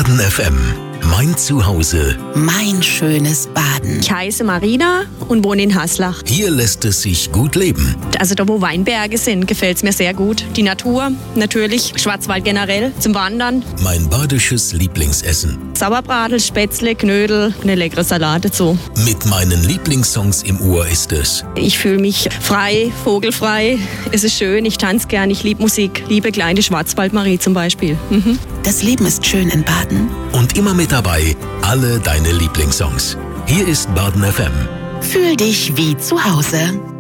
Baden FM. Mein Zuhause. Mein schönes Baden. Ich heiße Marina und wohne in Haslach. Hier lässt es sich gut leben. Also da, wo Weinberge sind, gefällt es mir sehr gut. Die Natur, natürlich, Schwarzwald generell, zum Wandern. Mein badisches Lieblingsessen. Sauerbraten, Spätzle, Knödel, eine leckere Salat dazu. Mit meinen Lieblingssongs im Ohr ist es. Ich fühle mich frei, vogelfrei. Es ist schön, ich tanze gern, ich liebe Musik. Liebe kleine Schwarzwaldmarie zum Beispiel. Das Leben ist schön in Baden. Und immer mit dabei alle deine Lieblingssongs. Hier ist Baden FM. Fühl dich wie zu Hause.